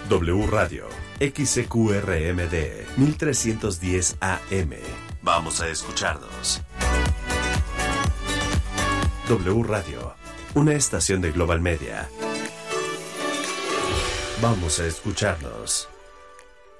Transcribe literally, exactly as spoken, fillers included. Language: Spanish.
W Radio, X C Q R M D, mil trescientos diez A M. Vamos a escucharnos. W Radio, una estación de Global Media. Vamos a escucharnos.